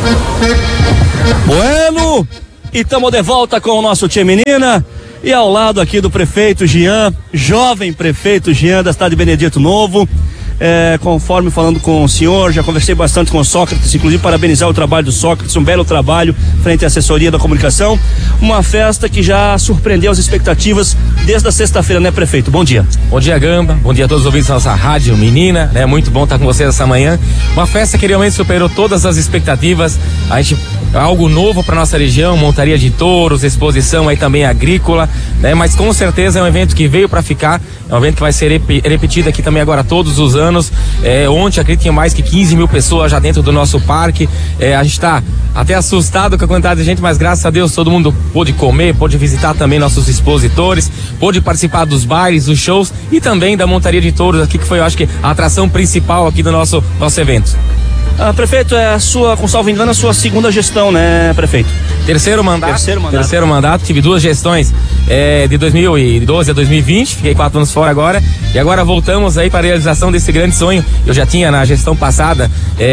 Bueno, e estamos de volta com o nosso Tchê Menina. E ao lado aqui do prefeito Jean, jovem prefeito Jean da cidade de Benedito Novo. Conforme falando com o senhor, já conversei bastante com o Sócrates, inclusive parabenizar o trabalho do Sócrates, um belo trabalho frente à assessoria da comunicação. Uma festa que já surpreendeu as expectativas desde a sexta-feira, né, prefeito? Bom dia. Bom dia, Gamba. Bom dia a todos os ouvintes da nossa rádio Menina, né? Muito bom estar com vocês essa manhã. Uma festa que realmente superou todas as expectativas. A gente, algo novo para nossa região, montaria de touros, exposição aí também agrícola, né? Mas com certeza é um evento que veio para ficar. É um evento que vai ser repetido aqui também agora todos os anos. Ontem, acredito que tinha mais que 15 mil pessoas já dentro do nosso parque. A gente está até assustado com a quantidade de gente, mas graças a Deus todo mundo pôde comer, pôde visitar também nossos expositores, pôde participar dos bailes, dos shows e também da montaria de touros aqui, que foi, eu acho que, a atração principal aqui do nosso evento. Prefeito, é a sua, com salvo engano, a sua segunda gestão, né, prefeito? Terceiro mandato. Tive duas gestões de 2012 a 2020, fiquei 4 anos fora agora, e agora voltamos aí para a realização desse grande sonho. Eu já tinha na gestão passada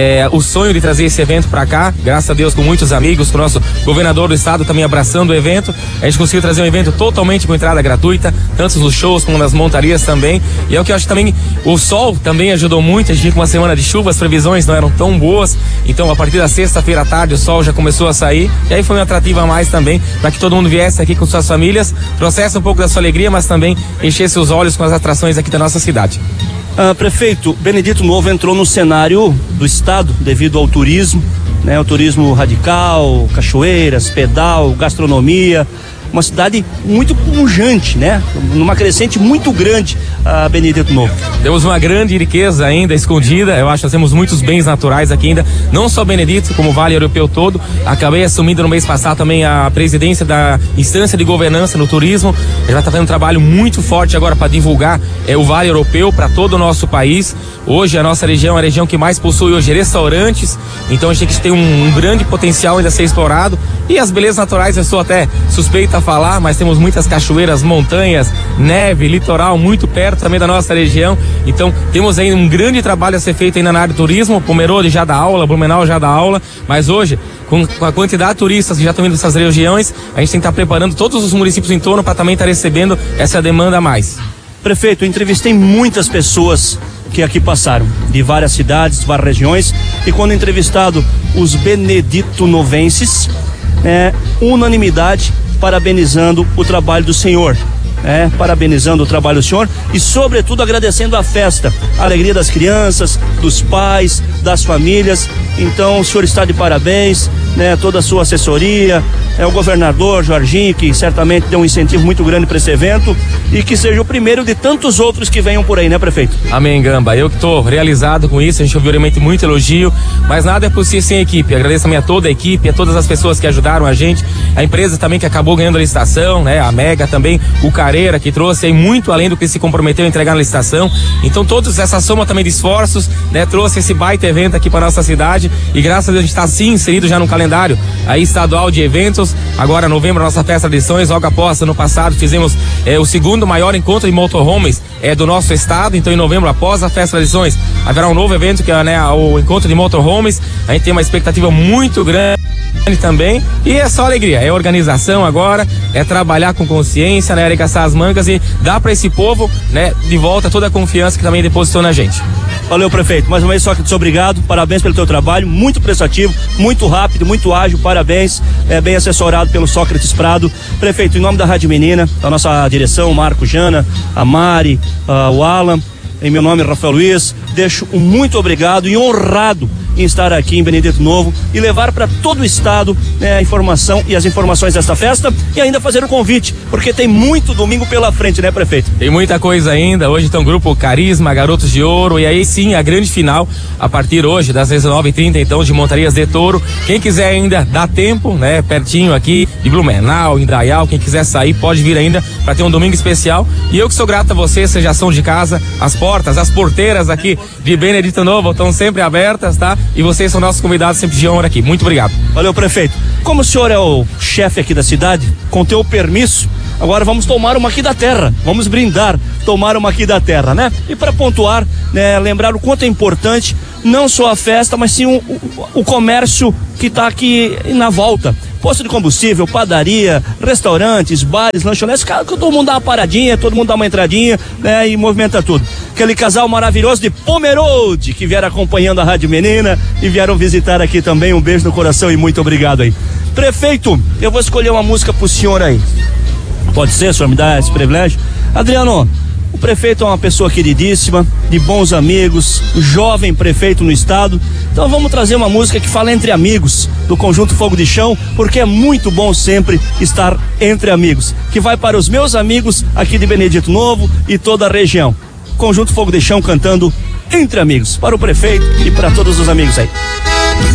o sonho de trazer esse evento para cá, graças a Deus, com muitos amigos, com o nosso governador do estado também abraçando o evento. A gente conseguiu trazer um evento totalmente com entrada gratuita, tanto nos shows como nas montarias também, e é o que eu acho também. O sol também ajudou muito. A gente tinha uma semana de chuva, as previsões não eram tão boas, então a partir da sexta-feira à tarde o sol já começou a sair, e aí foi um atrativo a mais também, para que todo mundo viesse aqui com suas famílias, trouxesse um pouco da sua alegria, mas também enchesse os olhos com as atrações aqui da nossa cidade. Prefeito, Benedito Novo entrou no cenário do estado devido ao turismo, né? O turismo radical, cachoeiras, pedal, gastronomia. Uma cidade muito pujante, né? Numa crescente muito grande, a Benedito Novo. Temos uma grande riqueza ainda escondida. Eu acho que nós temos muitos bens naturais aqui ainda, não só Benedito, como o Vale Europeu todo. Acabei assumindo no mês passado também a presidência da instância de governança no turismo. A gente vai estar fazendo um trabalho muito forte agora para divulgar o Vale Europeu para todo o nosso país. Hoje a nossa região é a região que mais possui hoje restaurantes, então a gente tem um grande potencial ainda a ser explorado. E as belezas naturais, eu sou até suspeita a falar, mas temos muitas cachoeiras, montanhas, neve, litoral muito perto também da nossa região. Então temos aí um grande trabalho a ser feito ainda na área do turismo. Pomerode já dá aula, Blumenau já dá aula, mas hoje, com a quantidade de turistas que já estão indo dessas regiões, a gente tem que estar preparando todos os municípios em torno para também estar recebendo essa demanda a mais. Prefeito, eu entrevistei muitas pessoas que aqui passaram, de várias cidades, várias regiões, e quando entrevistado os beneditonovenses, unanimidade parabenizando o trabalho do senhor, parabenizando o trabalho do senhor e sobretudo agradecendo a festa, a alegria das crianças, dos pais, das famílias. Então o senhor está de parabéns, toda a sua assessoria, o governador Jorginho, que certamente deu um incentivo muito grande para esse evento, e que seja o primeiro de tantos outros que venham por aí, né, prefeito? Amém, Gamba. Eu que estou realizado com isso. A gente ouviu realmente muito elogio, mas nada é possível sem equipe. Agradeço também a toda a equipe, a todas as pessoas que ajudaram a gente, a empresa também que acabou ganhando a licitação, a Mega também, o Careira, que trouxe aí muito além do que se comprometeu a entregar na licitação. Então toda essa soma também de esforços, trouxe esse baita evento aqui para nossa cidade, e graças a Deus a gente está sim inserido já no calendário aí estadual de eventos. Agora novembro, a nossa festa de edições, logo após, ano passado fizemos o segundo maior encontro de motorhomes do nosso estado. Então em novembro, após a festa de edições, haverá um novo evento que é o encontro de motorhomes. A gente tem uma expectativa muito grande também, e é só alegria, é organização agora, é trabalhar com consciência, arregaçar as mangas e dar para esse povo, de volta toda a confiança que também depositou na gente. Valeu, prefeito. Mais uma vez, Sócrates, obrigado. Parabéns pelo teu trabalho, muito prestativo, muito rápido, muito ágil. Parabéns, bem assessorado pelo Sócrates Prado. Prefeito, em nome da Rádio Menina, da nossa direção, Marco, Jana, a Mari, o Alan, em meu nome, Rafael Luiz, deixo um muito obrigado e honrado em estar aqui em Benedito Novo e levar para todo o estado a informação e as informações desta festa, e ainda fazer o convite, porque tem muito domingo pela frente, né, prefeito? Tem muita coisa ainda. Hoje tem o grupo Carisma, Garotos de Ouro, e aí sim a grande final a partir hoje das 19h30, então, de Montarias de Touro. Quem quiser ainda dá tempo, pertinho aqui de Blumenau, Indaial, quem quiser sair pode vir ainda para ter um domingo especial. E eu que sou grato a vocês, vocês já são de casa, as portas, as porteiras aqui de Benedito Novo estão sempre abertas, tá? E vocês são nossos convidados sempre de honra aqui. Muito obrigado. Valeu, prefeito. Como o senhor é o chefe aqui da cidade, com teu permisso, Agora vamos tomar uma aqui da terra, vamos brindar, tomar uma aqui da terra, né? E para pontuar, né, lembrar o quanto é importante não só a festa, mas sim o comércio que está aqui na volta. Posto de combustível, padaria, restaurantes, bares, lanchonetes, todo mundo dá uma paradinha, todo mundo dá uma entradinha, né, e movimenta tudo. Aquele casal maravilhoso de Pomerode que vieram acompanhando a Rádio Menina e vieram visitar aqui também. Um beijo no coração e muito obrigado aí. Prefeito, eu vou escolher uma música pro senhor aí. Pode ser, o senhor me dá esse privilégio? Adriano, o prefeito é uma pessoa queridíssima, de bons amigos, jovem prefeito no estado. Então vamos trazer uma música que fala entre amigos, do Conjunto Fogo de Chão, porque é muito bom sempre estar entre amigos. Que vai para os meus amigos aqui de Benedito Novo e toda a região. Conjunto Fogo de Chão cantando Entre Amigos, para o prefeito e para todos os amigos aí.